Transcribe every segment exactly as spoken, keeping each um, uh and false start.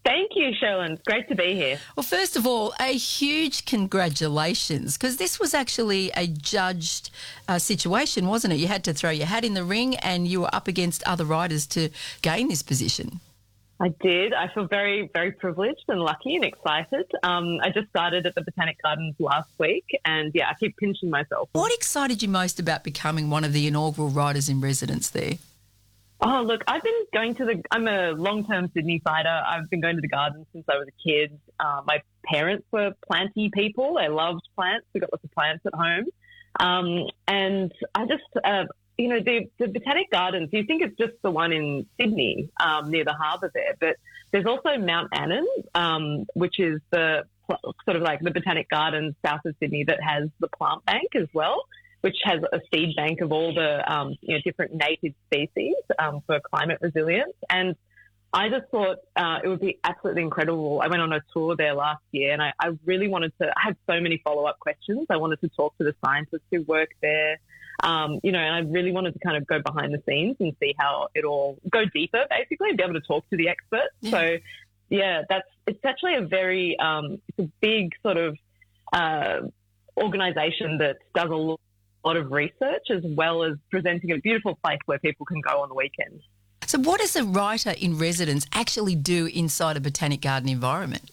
Thank you, Sherlyn. It's great to be here. Well, first of all, a huge congratulations, because this was actually a judged uh, situation, wasn't it? You had to throw your hat in the ring and you were up against other riders to gain this position. I did. I feel very, very privileged and lucky and excited. Um, I just started at the Botanic Gardens last week and, yeah, I keep pinching myself. What excited you most about becoming one of the inaugural riders in residence there? Oh, look, I've been going to the, I'm a long-term Sydney fighter. I've been going to the gardens since I was a kid. Uh, my parents were planty people. They loved plants. We got lots of plants at home. Um, and I just, uh, you know, the, the Botanic Gardens, you think it's just the one in Sydney, um, near the harbour there, but there's also Mount Annan, um, which is the sort of like the Botanic Gardens south of Sydney that has the plant bank as well, which has a seed bank of all the, um, you know, different native species um, for climate resilience. And I just thought uh, it would be absolutely incredible. I went on a tour there last year and I, I really wanted to, I had so many follow-up questions. I wanted to talk to the scientists who work there, um, you know, and I really wanted to kind of go behind the scenes and see how it all, go deeper basically, and be able to talk to the experts. Yeah. So, yeah, that's, it's actually a very, um, it's a big sort of uh, organisation that does a lot lot of research as well as presenting a beautiful place where people can go on the weekend. So what does a writer in residence actually do inside a Botanic Garden environment?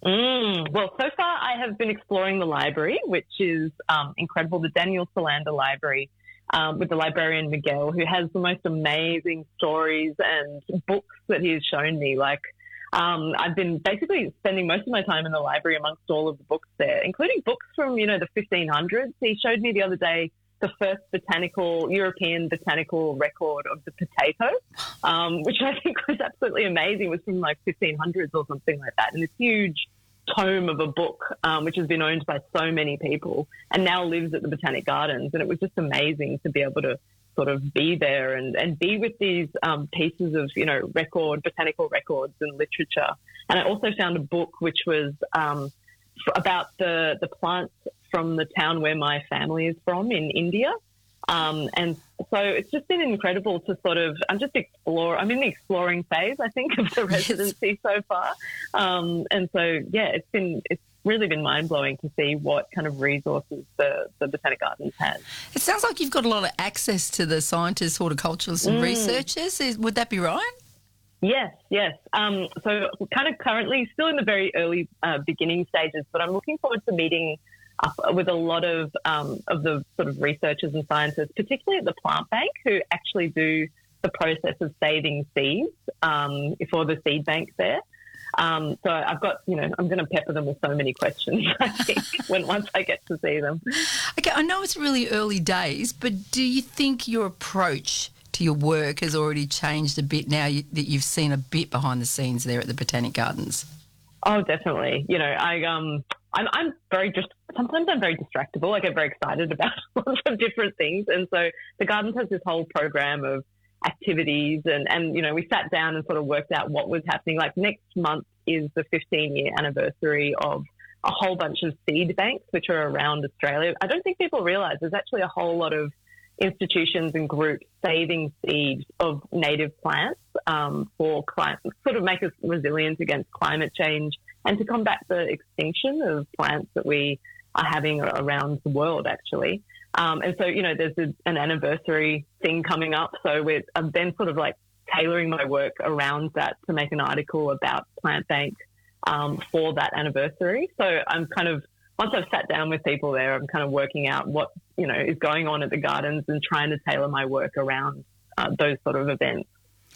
Mm, well, so far I have been exploring the library, which is um, incredible, the Daniel Solander Library, um, with the librarian Miguel, who has the most amazing stories and books that he has shown me. Like, Um, I've been basically spending most of my time in the library amongst all of the books there, including books from, you know, the fifteen hundreds. He showed me the other day the first botanical, European botanical record of the potato, um, which I think was absolutely amazing. It was from like fifteen hundreds or something like that. And this huge tome of a book, um, which has been owned by so many people and now lives at the Botanic Gardens. And it was just amazing to be able to sort of be there and, and be with these um, pieces of, you know, record, botanical records and literature. And I also found a book which was um, about the, the plants from the town where my family is from in India. Um, and so it's just been incredible to sort of, I'm just explore, I'm in the exploring phase, I think, of the residency so far. Um, and so, yeah, it's been, it's really been mind-blowing to see what kind of resources the, the Botanic Gardens has. It sounds like you've got a lot of access to the scientists, horticulturalists and mm. researchers. Is, would that be right? Yes, yes. Um, so kind of currently still in the very early uh, beginning stages, but I'm looking forward to meeting up with a lot of um, of the sort of researchers and scientists, particularly at the plant bank, who actually do the process of saving seeds um, for the seed bank there. Um, so I've got, you know, I'm going to pepper them with so many questions, I think, when once I get to see them. Okay, I know it's really early days, but do you think your approach to your work has already changed a bit now you, that you've seen a bit behind the scenes there at the Botanic Gardens? Oh, definitely. You know, I, um, I'm, I'm very just, sometimes I'm very distractible. I get very excited about lots of different things. And so the Gardens has this whole program of activities and, and, you know, we sat down and sort of worked out what was happening. Like next month is the fifteen-year anniversary of a whole bunch of seed banks which are around Australia. I don't think people realise there's actually a whole lot of institutions and groups saving seeds of native plants um, for climate, sort of make us resilient against climate change and to combat the extinction of plants that we are having around the world, actually. Um, and so, you know, there's a, an anniversary thing coming up. So we're, I'm then sort of like tailoring my work around that to make an article about Plant Bank um, for that anniversary. So I'm kind of, once I've sat down with people there, I'm kind of working out what, you know, is going on at the Gardens and trying to tailor my work around uh, those sort of events.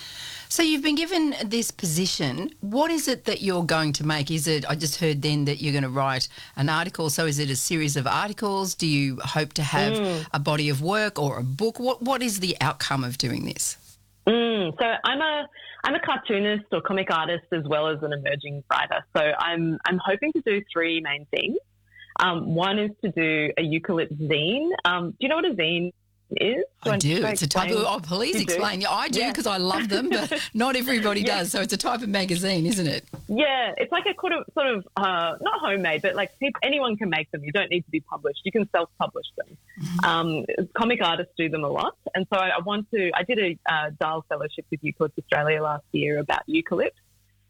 So you've been given this position. What is it that you're going to make? Is it, I just heard then that you're going to write an article. So is it a series of articles? Do you hope to have mm. a body of work or a book? What What is the outcome of doing this? Mm. So I'm a I'm a cartoonist or comic artist as well as an emerging writer. So I'm I'm hoping to do three main things. Um, one is to do a eucalypt zine. Um, do you know what a zine is? I, I do. It's a type of, oh, please you explain. Do? Yeah, I do because yeah. I love them, but not everybody yeah. does. So it's a type of magazine, isn't it? Yeah, it's like a sort of, sort of uh, not homemade, but like people, anyone can make them. You don't need to be published. You can self-publish them. Mm-hmm. Um, comic artists do them a lot. And so I, I want to, I did a uh, D A L fellowship with Eucalypt Australia last year about eucalypts.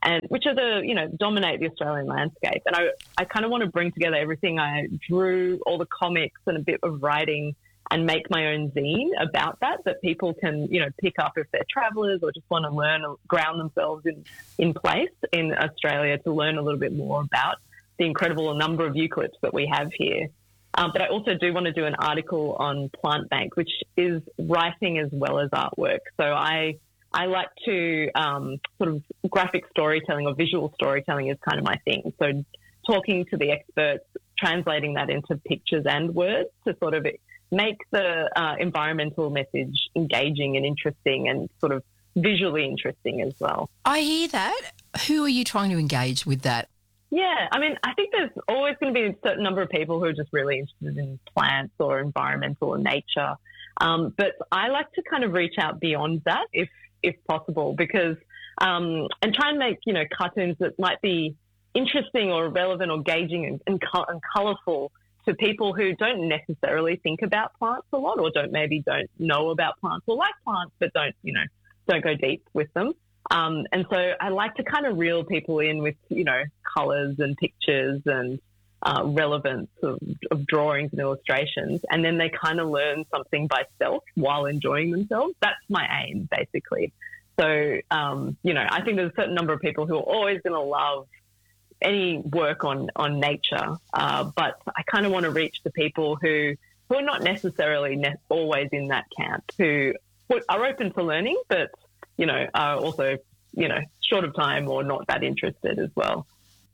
and which are the, you know, dominate the Australian landscape. And I, I kind of want to bring together everything I drew, all the comics and a bit of writing, and make my own zine about that, that people can, you know, pick up if they're travellers or just want to learn or ground themselves in, in place in Australia to learn a little bit more about the incredible number of eucalypts that we have here. Um, but I also do want to do an article on Plant Bank, which is writing as well as artwork. So I I like to um, sort of graphic storytelling or visual storytelling is kind of my thing. So talking to the experts, translating that into pictures and words to sort of make the uh, environmental message engaging and interesting and sort of visually interesting as well. I hear that. Who are you trying to engage with that? Yeah, I mean, I think there's always going to be a certain number of people who are just really interested in plants or environmental or nature. Um, but I like to kind of reach out beyond that if if possible, because um, and try and make, you know, cartoons that might be interesting or relevant or engaging and, and, co- and colourful to people who don't necessarily think about plants a lot or don't maybe don't know about plants or like plants but don't, you know, don't go deep with them. Um, and so I like to kind of reel people in with, you know, colours and pictures and uh, relevance of, of drawings and illustrations, and then they kind of learn something by self while enjoying themselves. That's my aim, basically. So, um, you know, I think there's a certain number of people who are always going to love any work on, on nature, uh, but I kind of want to reach the people who, who are not necessarily ne- always in that camp, who are open to learning, but you know, are also, you know, short of time or not that interested as well.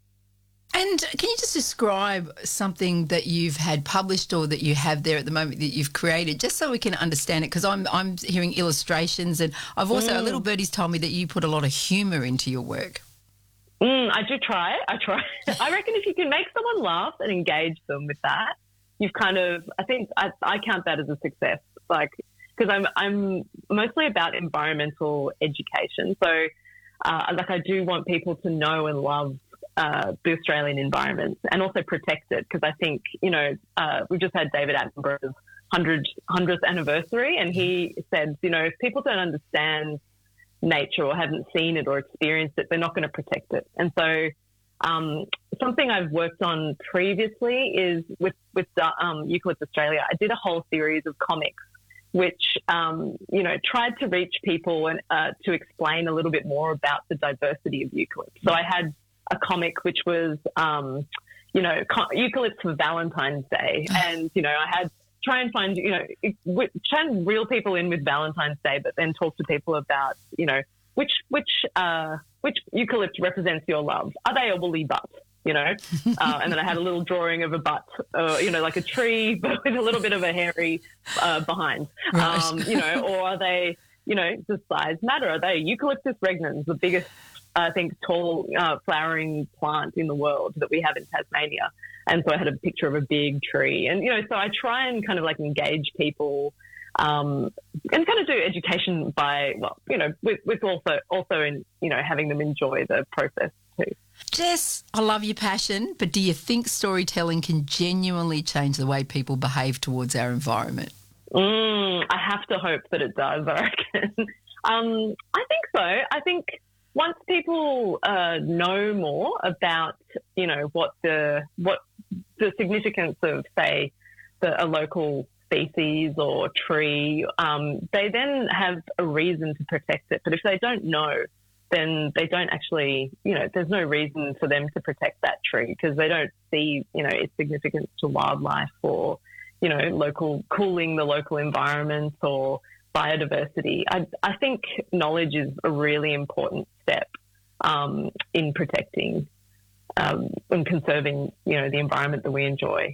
And can you just describe something that you've had published or that you have there at the moment that you've created, just so we can understand it? Because I'm I'm hearing illustrations, and I've also, mm. a little birdie's told me that you put a lot of humour into your work. Mm, I do try. I try. I reckon if you can make someone laugh and engage them with that, you've kind of, I think I, I count that as a success. Like, because I'm I'm mostly about environmental education. So, uh, like, I do want people to know and love uh, the Australian environment and also protect it. Because I think, you know, uh, we've just had David Attenborough's hundredth anniversary, and he said, you know, if people don't understand nature or haven't seen it or experienced it, they're not going to protect it. And so, um, something I've worked on previously is with with um, Eucalypt Australia. I did a whole series of comics which, um, you know, tried to reach people and uh, to explain a little bit more about the diversity of eucalypts. So I had a comic which was, um, you know, co- eucalypts for Valentine's Day. And, you know, I had try and find, you know, it, w- try and reel people in with Valentine's Day, but then talk to people about, you know, which, which, uh, which eucalypt represents your love. Are they a woolly butt? You know, uh, and then I had a little drawing of a butt, uh, you know, like a tree, but with a little bit of a hairy uh, behind, right. um, you know, or are they, you know, does size matter? Are they Eucalyptus regnans, the biggest, I think, tall uh, flowering plant in the world that we have in Tasmania? And so I had a picture of a big tree. And, you know, so I try and kind of like engage people um, and kind of do education by, well, you know, with, with also, also in, you know, having them enjoy the process too. Jess, I love your passion, but do you think storytelling can genuinely change the way people behave towards our environment? Mm, I have to hope that it does, I reckon. um, I think so. I think once people uh, know more about, you know, what the what the significance of, say, the, a local species or tree, um, they then have a reason to protect it. But if they don't know, then they don't actually, you know, there's no reason for them to protect that tree because they don't see, you know, its significance to wildlife or, you know, local cooling the local environment or biodiversity. I, I think knowledge is a really important step um, in protecting um, and conserving, you know, the environment that we enjoy.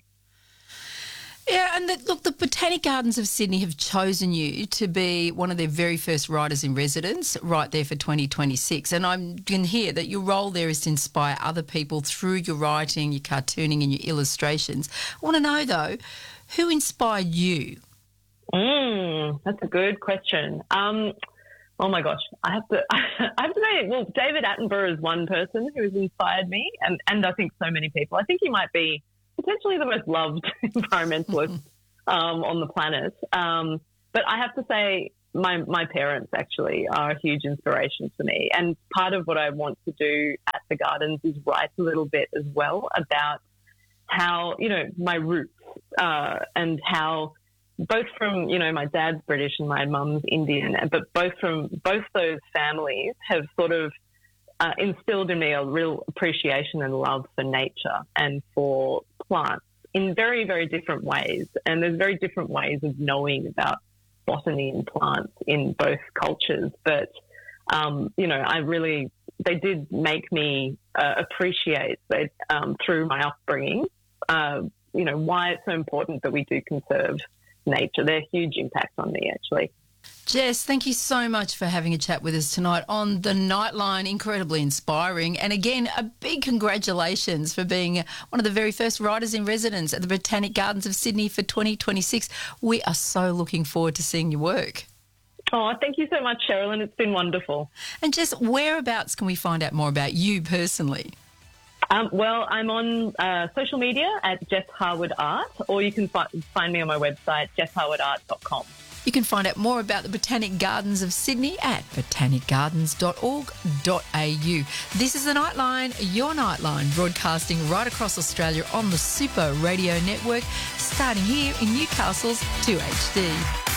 Yeah, and the, look, the Botanic Gardens of Sydney have chosen you to be one of their very first writers in residence right there for twenty twenty-six. And I can hear that your role there is to inspire other people through your writing, your cartooning and your illustrations. I want to know, though, who inspired you? Mm, that's a good question. Um, oh, my gosh. I have to I have to say, well, David Attenborough is one person who has inspired me, and, and I think so many people. I think he might be potentially the most loved environmentalist um, on the planet. Um, but I have to say, my, my parents actually are a huge inspiration for me. And part of what I want to do at the Gardens is write a little bit as well about how, you know, my roots uh, and how both from, you know, my dad's British and my mum's Indian, but both from both those families have sort of uh, instilled in me a real appreciation and love for nature and for plants in very, very different ways. And there's very different ways of knowing about botany and plants in both cultures. But, um, you know, I really, they did make me uh, appreciate that um, through my upbringing, uh, you know, why it's so important that we do conserve nature. They're a huge impact on me, actually. Jess, thank you so much for having a chat with us tonight on The Nightline. Incredibly inspiring. And again, a big congratulations for being one of the very first writers in residence at the Botanic Gardens of Sydney for twenty twenty-six. We are so looking forward to seeing your work. Oh, thank you so much, Sherilyn. It's been wonderful. And Jess, whereabouts can we find out more about you personally? Um, well, I'm on uh, social media at Jess Harwood Art, or you can fi- find me on my website, jess harwood art dot com. You can find out more about the Botanic Gardens of Sydney at botanic gardens dot org dot a u. This is The Nightline, your Nightline, broadcasting right across Australia on the Super Radio Network, starting here in Newcastle's two H D.